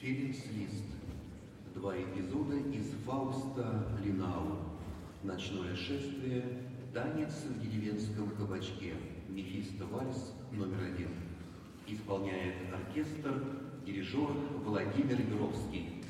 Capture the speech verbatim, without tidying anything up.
Феликс-Лист. Два эпизода из Фауста Линау. Ночное шествие. Танец в деревенском кабачке. Мефисто-вальс номер один. Исполняет оркестр, дирижер Владимир Юровский.